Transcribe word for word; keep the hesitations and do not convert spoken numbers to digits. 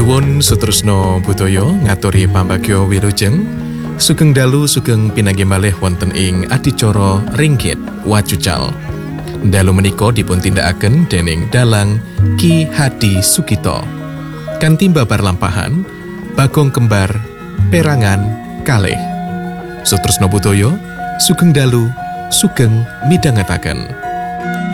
Nuwun Sutresna Budaya ngaturi pambagya wilujeng sugeng dalu sugeng pinanggih malih wonten ing adicara Ringgit Wacucal. Dalu menika dipuntindakaken dening dalang Ki Hadi Sukito. Kanthi babar lampahan Bagong Kembar Perangan kalih. Sutresna Budaya sugeng dalu sugeng midhangetaken.